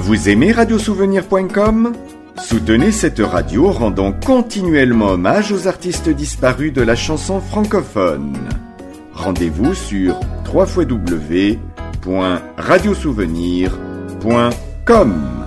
Vous aimez radiosouvenir.com ? Soutenez cette radio en rendant continuellement hommage aux artistes disparus de la chanson francophone. Rendez-vous sur www.radiosouvenir.com.